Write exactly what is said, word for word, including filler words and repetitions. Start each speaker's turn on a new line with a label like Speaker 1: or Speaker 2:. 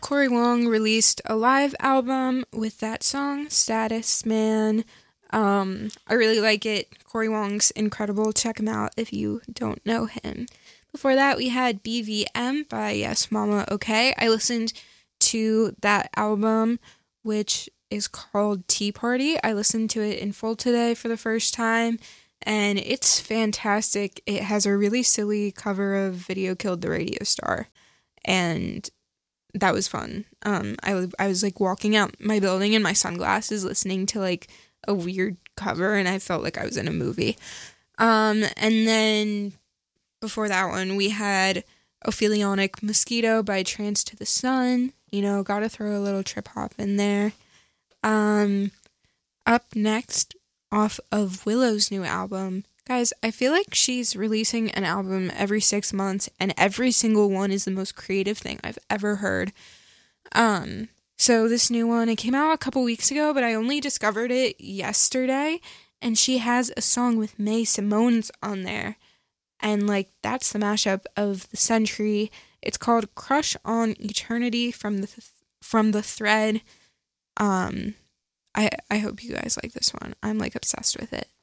Speaker 1: Cory Wong released a live album with that song, Status Man. Um, I really like it. Cory Wong's incredible. Check him out if you don't know him. Before that, we had B V M by Yes Mama Okay. I listened to that album, which is called Tea Party. I listened to it in full today for the first time, and it's fantastic. It has a really silly cover of Video Killed the Radio Star, and that was fun. Um, I, I was, like, walking out my building in my sunglasses listening to, like, a weird cover, and I felt like I was in a movie. Um, and then before that one, we had Ophelionic Mosquito by Trance to the Sun. You know, gotta throw a little trip hop in there. Um, up next, off of Willow's new album. Guys, I feel like she's releasing an album every six months, and every single one is the most creative thing I've ever heard. Um, so this new one, it came out a couple weeks ago, but I only discovered it yesterday, and she has a song with May Simone's on there. And, like, that's the mashup of the century. It's called Crush on Eternity from the th- from the Thread. Um, I I hope you guys like this one. I'm, like, obsessed with it.